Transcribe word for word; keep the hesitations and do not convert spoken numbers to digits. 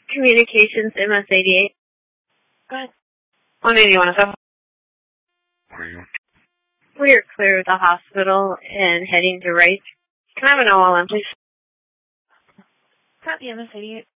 Communications, M S eighty-eight. Go ahead. one eighty-one, is that? We are clear of the hospital and heading to Wright. Can I have an O L M, please? Copy, M S eighty-eight.